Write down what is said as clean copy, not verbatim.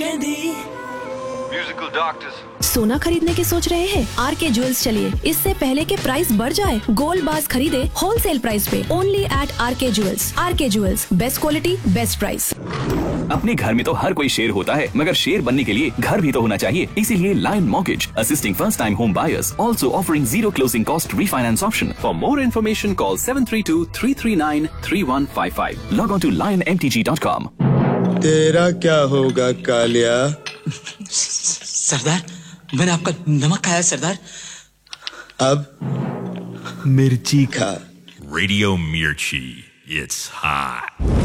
Mehndi. Musical doctors. सोना खरीदने की सोच रहे हैं? आरके ज्वेल्स चलिए, इससे पहले के प्राइस बढ़ जाए। गोल्ड बार्स खरीदे होलसेल प्राइस पे only eight R K jewels. R K jewels, best quality best price. अपने घर में तो हर कोई शेर होता है, मगर शेर बनने के लिए घर भी तो होना चाहिए। इसीलिए lion mortgage assisting first time home buyers, also offering zero closing cost refinance option. For more information, call 732-339-3155. Log on to lionmtg.com. तेरा क्या होगा कालिया? सरदार, मैंने आपका नमक खाया सरदार। अब मिर्ची खा। Radio Mirchi. It's hot.